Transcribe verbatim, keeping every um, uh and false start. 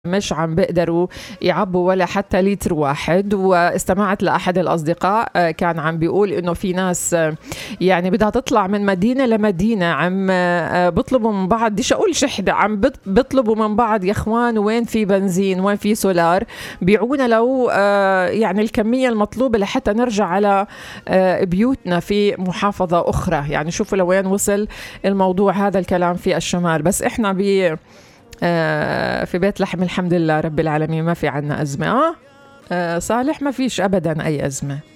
مش عم بيقدروا يعبوا ولا حتى لتر واحد. واستمعت لأحد الأصدقاء كان عم بيقول إنه في ناس يعني بدها تطلع من مدينة لمدينة عم بطلبوا من بعض، ديش أقول شحدة، عم بطلبوا من بعض يا إخوان وين في بنزين وين في سولار بيعونا لو يعني الكمية المطلوبة لحتى نرجع على بيوتنا في محافظة أخرى. يعني شوفوا لوين وصل الموضوع. هذا الكلام في الشمال، بس إحنا ب في بيت لحم الحمد لله رب العالمين ما في عنا أزمة. آه, آه صالح ما فيش أبدا أي أزمة.